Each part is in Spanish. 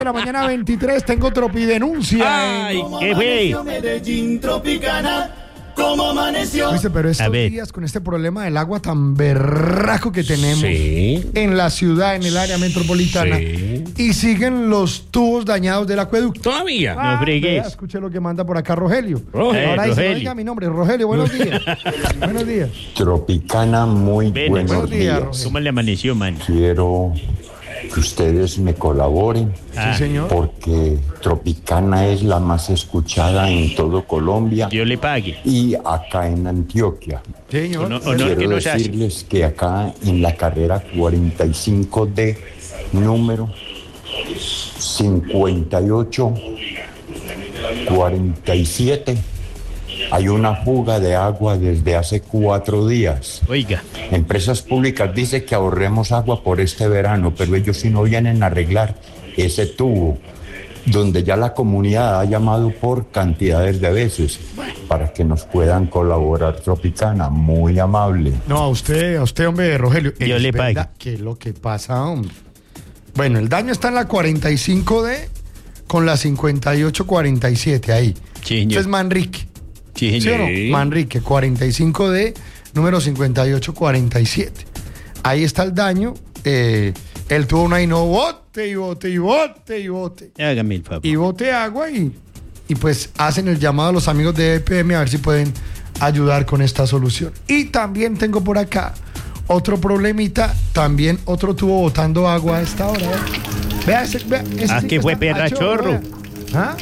De la mañana 23 tengo tropidenuncia. Ay, ¿qué fue? Medellín Tropicana, ¿cómo amaneció? Oíste, pero estos ver. días con este problema del agua tan berraco que tenemos Sí. en la ciudad, en el área metropolitana, Sí. y siguen los tubos dañados del acueducto. Todavía. No Vea, fregues. escuche lo que manda por acá Rogelio. Rogelio. Ahora dice, Rogelio. oiga mi nombre, Rogelio, buenos días. Buenos días. Tropicana, muy Ven, buenos buenos días, días. Rogelio. ¿Cómo le amaneció, man? Quiero que ustedes me colaboren Ah, Sí, señor. porque Tropicana es la más escuchada en todo Colombia Dios le pague. y acá en Antioquia. Señor. Honor que Quiero nos hace. decirles que acá en la carrera 45D, número 5847, hay una fuga de agua desde hace 4 días. Oiga, Empresas públicas dicen que ahorremos agua por este verano, pero ellos sí no vienen a arreglar ese tubo, donde ya la comunidad ha llamado por cantidades de veces para que nos puedan colaborar. Tropicana, muy amable. No, a usted, hombre, Rogelio. Dios Es le pague. verdad. ¿Qué es lo que pasa, hombre? Bueno, el daño está en la 45D con la 5847 ahí. Sí, señor. Esto es Manrique. sí, ¿Sí o no? señor. Manrique, 45D, número 5847. Ahí está el daño. Él tuvo una y no bote y bote y bote y bote. Hágame el favor. Y bote agua y pues hacen el llamado a los amigos de EPM a ver si pueden ayudar con esta solución. Y también tengo por acá otro problemita, también otro tubo botando agua a esta hora. Vea ese, Ah, que fue perrachorro. ¿Ah?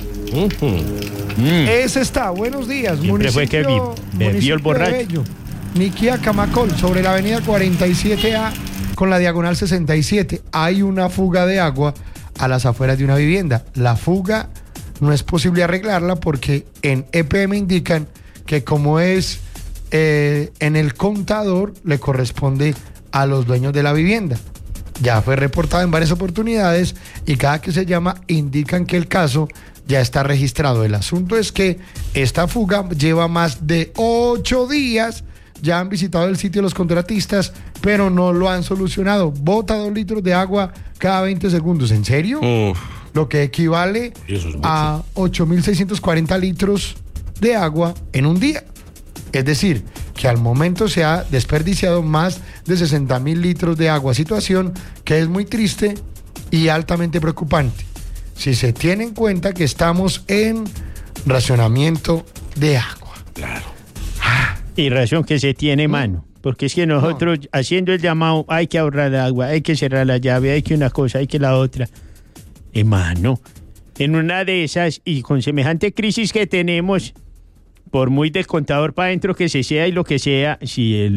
Ese está, buenos días. Siempre fue que bebió el municipio de borracho. Bello, Niquía, Camacol, sobre la avenida 47A con la diagonal 67. Hay una fuga de agua a las afueras de una vivienda. La fuga no es posible arreglarla porque en EPM indican que como es en el contador, le corresponde a los dueños de la vivienda. Ya fue reportado en varias oportunidades y cada que se llama indican que el caso ya está registrado. El asunto es que esta fuga lleva más de 8 días. Ya han visitado el sitio los contratistas, pero no lo han solucionado. Bota 2 litros de agua cada 20 segundos. ¿En serio? Lo que equivale Eso es mucho. a 8.640 litros de agua en un día. Es decir, que al momento se ha desperdiciado más de 60.000 litros de agua, situación que es muy triste y altamente preocupante, si se tiene en cuenta que estamos en racionamiento de agua. Claro. Y razón que se tiene, mano. Porque es que nosotros, haciendo el llamado, hay que ahorrar agua, hay que cerrar la llave, hay que una cosa, hay que la otra. Hermano, en una de esas, y con semejante crisis que tenemos, por muy descontador para adentro que se sea y lo que sea, si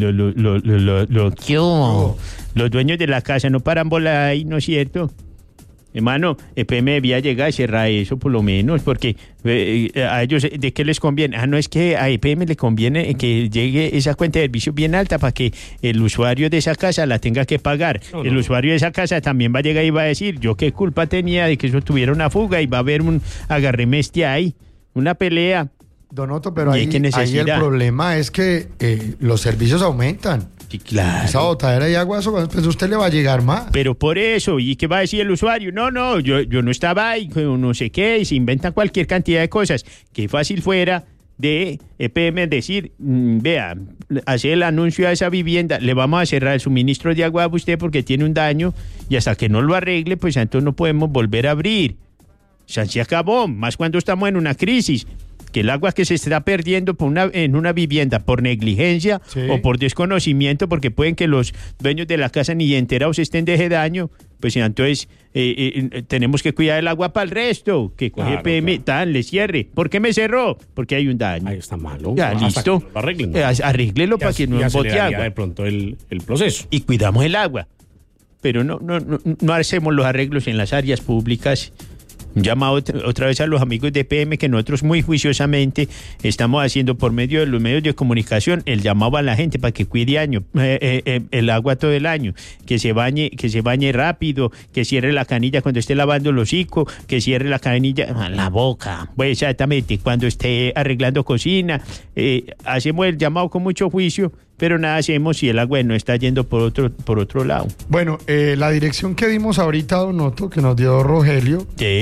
los dueños de la casa no paran bola ahí, ¿no es cierto? Hermano, EPM debía llegar y cerrar eso por lo menos, porque a ellos, ¿de qué les conviene? No es que a EPM le conviene que llegue esa cuenta de servicio bien alta para que el usuario de esa casa la tenga que pagar. El usuario de esa casa también va a llegar y va a decir, yo qué culpa tenía de que eso tuviera una fuga, y va a haber un agarremestia ahí, una pelea. Donoto, pero ¿Y ahí qué el necesidad? problema es que los servicios aumentan. Sí, claro. Esa botadera de agua, eso, pues a usted le va a llegar más. Pero por eso, ¿y qué va a decir el usuario? No, yo no estaba ahí, no sé qué, y se inventan cualquier cantidad de cosas. Qué fácil fuera de EPM decir, vea, hacer el anuncio a esa vivienda, le vamos a cerrar el suministro de agua a usted porque tiene un daño, y hasta que no lo arregle, pues entonces no podemos volver a abrir. O sea, se acabó, más cuando estamos en una crisis. Que el agua que se está perdiendo en una vivienda por negligencia, sí, o por desconocimiento, porque pueden que los dueños de la casa ni enterados estén de ese daño, pues entonces tenemos que cuidar el agua para el resto, que coge Claro, PM, claro. tan, le cierre. ¿Por qué me cerró? Porque hay un daño. Ahí está malo. Ya, Hasta listo. que lo arreglen, ¿no? Arréglelo para que no bote aceleraría agua. de pronto el proceso. Y cuidamos el agua. Pero no hacemos los arreglos en las áreas públicas. Un llamado otra vez a los amigos de EPM, que nosotros muy juiciosamente estamos haciendo por medio de los medios de comunicación el llamado a la gente para que cuide el agua todo el año, que se bañe rápido, que cierre la canilla cuando esté lavando el hocico, que cierre la canilla, la boca, pues exactamente, cuando esté arreglando cocina. Hacemos el llamado con mucho juicio, pero nada hacemos si el agua no está yendo por otro lado. Bueno, la dirección que dimos ahorita, don Otto, que nos dio Rogelio, Sí.